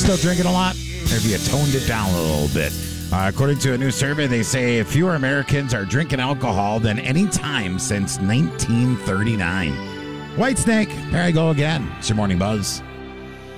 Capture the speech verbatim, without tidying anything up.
still drinking a lot? Or have you toned it down a little bit? Uh, according to a new survey, they say fewer Americans are drinking alcohol than any time since nineteen thirty-nine. Whitesnake, there I go again. It's your Morning Buzz.